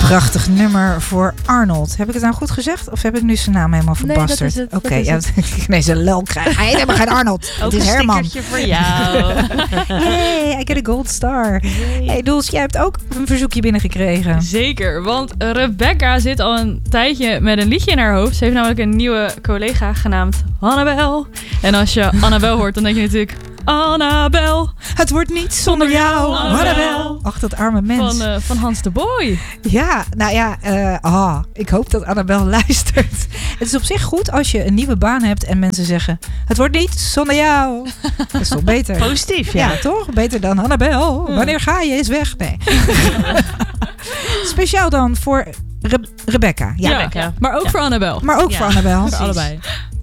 Prachtig nummer voor Arnold. Heb ik het nou goed gezegd? Of heb ik nu zijn naam helemaal verbasterd? Nee, Oké, ja, nee, zijn lel krijgen. Hij heet helemaal geen Arnold. Ook Het is een Herman. stickertje voor jou. Hey, I get a gold star. Hey Doels, jij hebt ook een verzoekje binnengekregen. Zeker, want Rebecca zit al een tijdje met een liedje in haar hoofd. Ze heeft namelijk een nieuwe collega genaamd Annabel. En als je Annabel hoort, dan denk je natuurlijk... Annabel. Het wordt niet zonder jou. Annabel. Ach, dat arme mens. Van Hans de Boy. Ja, nou ja. Ik hoop dat Annabel luistert. Het is op zich goed als je een nieuwe baan hebt en mensen zeggen... Het wordt niet zonder jou. Dat is toch beter? Positief, ja. Ja, toch? Beter dan Annabel. Wanneer ga je? Is weg. Nee. Speciaal dan voor Rebecca. Ja. Ja, maar ook voor Annabel. Maar ook voor Annabel. Voor allebei.